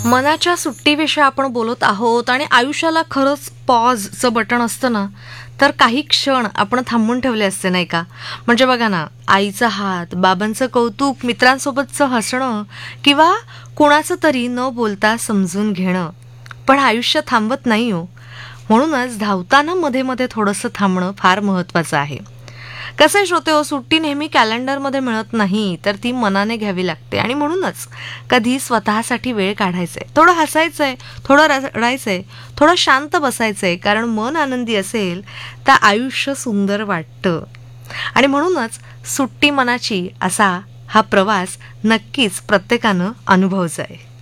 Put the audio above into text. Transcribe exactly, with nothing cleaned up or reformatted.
मनाच्या सुट्टीविषयी आपण बोलत आहोत आणि आयुष्याला खरंच पॉजचं बटन असतं ना, तर काही क्षण आपण थांबून ठेवले असते नाही का. म्हणजे बघा ना, आईचा हात, बाबांचं कौतुक, मित्रांसोबतचं हसणं किंवा कुणाचं तरी न बोलता समजून घेणं. पण आयुष्य थांबत नाही हो. म्हणूनच धावताना मध्ये मध्ये थोडंसं थांबणं फार महत्त्वाचं आहे. कसे श्रोते हो, सुट्टी नेहमी कॅलेंडरमध्ये मिळत नाही, तर ती मनाने घ्यावी लागते. आणि म्हणूनच कधी स्वतःसाठी वेळ काढायचंय, थोडं हसायचंय, थोडं रडायचंय, थोडं शांत बसायचंय. कारण मन आनंदी असेल तर आयुष्य सुंदर वाटतं. आणि म्हणूनच सुट्टी मनाची असा हा प्रवास नक्कीच प्रत्येकानं अनुभवचा आहे.